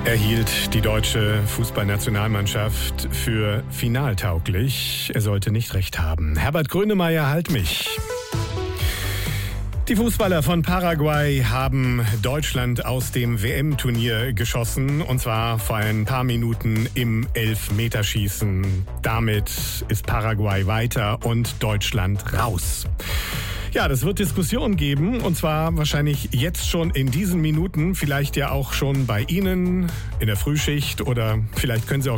Er hielt die deutsche Fußballnationalmannschaft für finaltauglich. Er sollte nicht recht haben. Herbert Grönemeyer, halt mich. Die Fußballer von Paraguay haben Deutschland aus dem WM-Turnier geschossen, und zwar vor ein paar Minuten im Elfmeterschießen. Damit ist Paraguay weiter und Deutschland raus. Ja, das wird Diskussionen geben, und zwar wahrscheinlich jetzt schon in diesen Minuten, vielleicht ja auch schon bei Ihnen in der Frühschicht, oder vielleicht können Sie auch